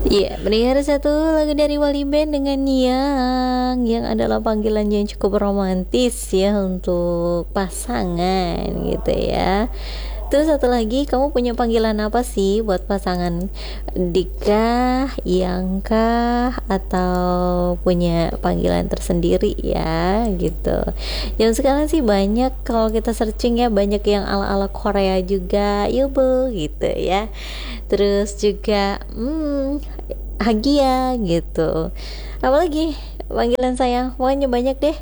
Iya, mendengar satu lagu dari Wali Band dengan yang adalah panggilan yang cukup romantis ya untuk pasangan gitu ya. Terus satu lagi, kamu punya panggilan apa sih buat pasangan? Dikah, Yangkah, atau punya panggilan tersendiri ya gitu. Yang sekarang sih banyak, kalau kita searching ya banyak yang ala-ala Korea juga, yubu gitu ya. Terus juga Hagia gitu. Apalagi panggilan sayang, pokoknya banyak deh.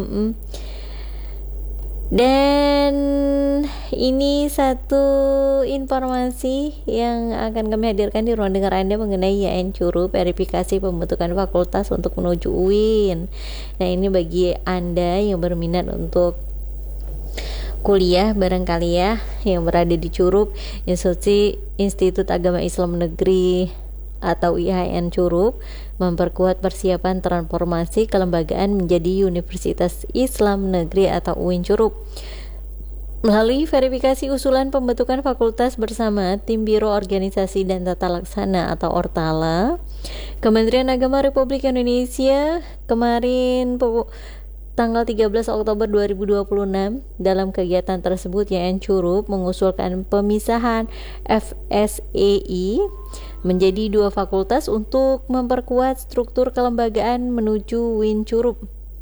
Dan ini satu informasi yang akan kami hadirkan di ruang dengar Anda mengenai YN Curup, verifikasi pembentukan fakultas untuk menuju UIN. Nah, ini bagi Anda yang berminat untuk kuliah barangkali ya, yang berada di Curup, Institut Agama Islam Negeri atau IAIN Curup memperkuat persiapan transformasi kelembagaan menjadi Universitas Islam Negeri atau UIN Curup. Melalui verifikasi usulan pembentukan fakultas bersama Tim Biro Organisasi dan Tata Laksana atau Ortala, Kementerian Agama Republik Indonesia kemarin tanggal 13 Oktober 2026 dalam kegiatan tersebut YN Curup mengusulkan pemisahan FSEI menjadi 2 fakultas untuk memperkuat struktur kelembagaan menuju UIN Curup.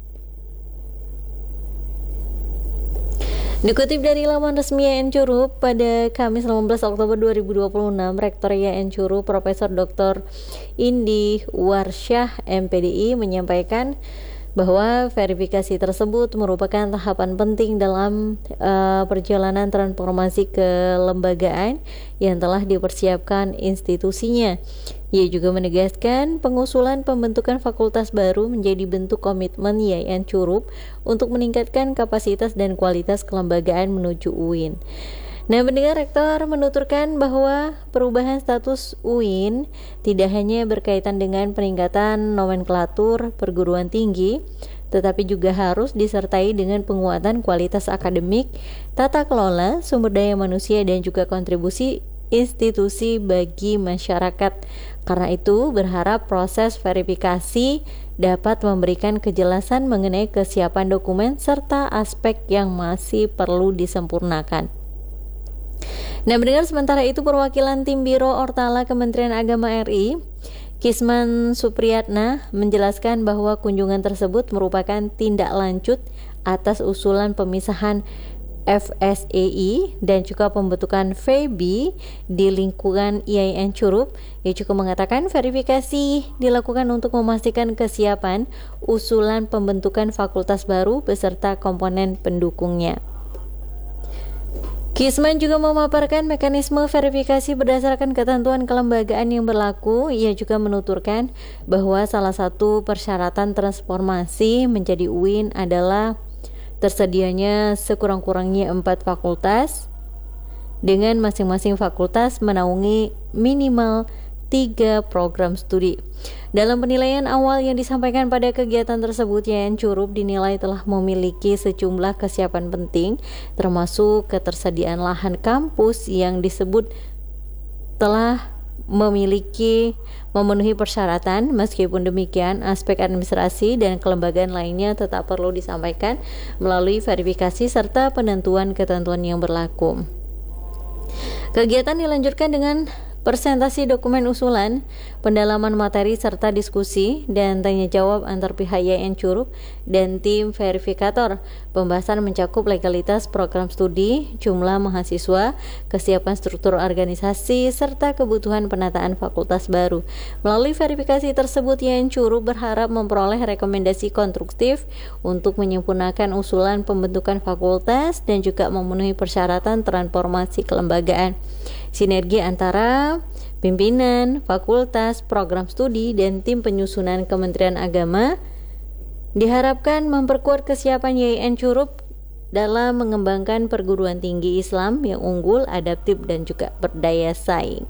Dikutip dari laman resmi YN Curup, pada Kamis 18 Oktober 2026, Rektor YN Curup Profesor Dr. Indi Warsyah MPDI menyampaikan bahwa verifikasi tersebut merupakan tahapan penting dalam perjalanan transformasi kelembagaan yang telah dipersiapkan institusinya. Ia juga menegaskan pengusulan pembentukan fakultas baru menjadi bentuk komitmen YN Curup untuk meningkatkan kapasitas dan kualitas kelembagaan menuju UIN. Nah, pendengar, Rektor menuturkan bahwa perubahan status UIN tidak hanya berkaitan dengan peningkatan nomenklatur perguruan tinggi, tetapi juga harus disertai dengan penguatan kualitas akademik, tata kelola, sumber daya manusia, dan juga kontribusi institusi bagi masyarakat. Karena itu, berharap proses verifikasi dapat memberikan kejelasan mengenai kesiapan dokumen serta aspek yang masih perlu disempurnakan. Nah, mendengar sementara itu perwakilan Tim Biro Ortala Kementerian Agama RI, Kisman Supriyatna, menjelaskan bahwa kunjungan tersebut merupakan tindak lanjut atas usulan pemisahan FSEI dan juga pembentukan FEBI di lingkungan IAIN Curup. Ia juga mengatakan verifikasi dilakukan untuk memastikan kesiapan usulan pembentukan fakultas baru beserta komponen pendukungnya. Kisman juga memaparkan mekanisme verifikasi berdasarkan ketentuan kelembagaan yang berlaku. Ia juga menuturkan bahwa salah satu persyaratan transformasi menjadi UIN adalah tersedianya sekurang-kurangnya 4 fakultas dengan masing-masing fakultas menaungi minimal 3 program studi. Dalam penilaian awal yang disampaikan pada kegiatan tersebut, YN Curup dinilai telah memiliki sejumlah kesiapan penting, termasuk ketersediaan lahan kampus yang disebut telah memenuhi persyaratan. Meskipun demikian, aspek administrasi dan kelembagaan lainnya tetap perlu disampaikan melalui verifikasi serta penentuan ketentuan yang berlaku. Kegiatan dilanjutkan dengan presentasi dokumen usulan, pendalaman materi serta diskusi dan tanya jawab antar pihak YN Curup dan tim verifikator. Pembahasan mencakup legalitas program studi, jumlah mahasiswa, kesiapan struktur organisasi, serta kebutuhan penataan fakultas baru. Melalui verifikasi tersebut, YN Curup berharap memperoleh rekomendasi konstruktif untuk menyempurnakan usulan pembentukan fakultas dan juga memenuhi persyaratan transformasi kelembagaan. Sinergi antara pimpinan, fakultas, program studi, dan tim penyusunan Kementerian Agama diharapkan memperkuat kesiapan YN Curup dalam mengembangkan perguruan tinggi Islam yang unggul, adaptif, dan juga berdaya saing.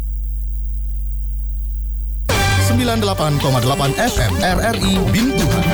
98,8 FM RRI Bintuhan.